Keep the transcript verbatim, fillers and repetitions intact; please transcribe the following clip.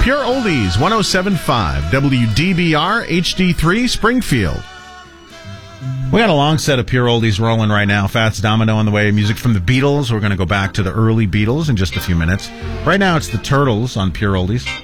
Pure Oldies, one oh seven point five, W D B R, H D three, Springfield. We got a long set of Pure Oldies rolling right now. Fats Domino on the way. Music from the Beatles. We're going to go back to the early Beatles in just a few minutes. Right now, it's the Turtles on Pure Oldies.